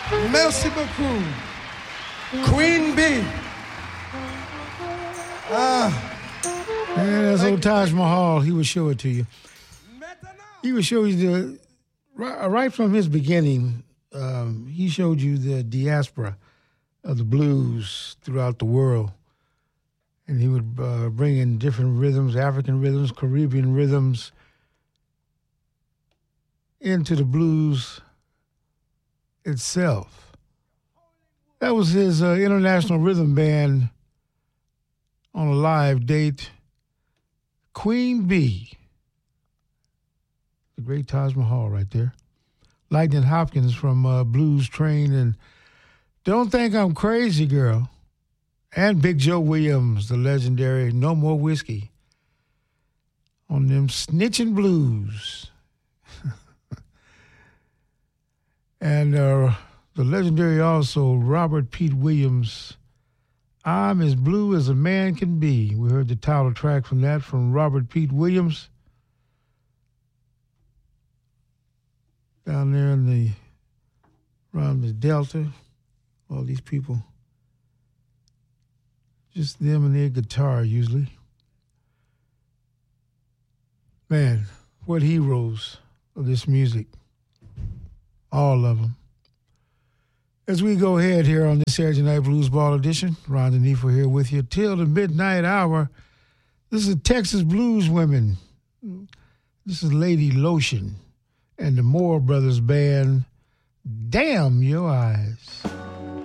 Merci beaucoup. Queen B. Man, that's old Taj Mahal. He would show it to you. He would show you right from his beginning, he showed you the diaspora of the blues throughout the world. And he would bring in different rhythms, African rhythms, Caribbean rhythms, into the blues itself. That was his international rhythm band on a live date, Queen Bee. The great Taj Mahal right there. Lightning Hopkins from Blues Train and Don't Think I'm Crazy Girl. And Big Joe Williams, the legendary No More Whiskey on them Snitchin' Blues. And the legendary also Robert Pete Williams, I'm as Blue as a Man Can Be. We heard the title track from that from Robert Pete Williams. Down there around the Delta, all these people. Just them and their guitar usually. Man, what heroes of this music. All of them. As we go ahead here on this Saturday Night Blues Ball edition, Ron DeNeefel here with you till the midnight hour. This is Texas Blues Women. This is Lady Lotion and the Moore Brothers Band, Damn Your Eyes.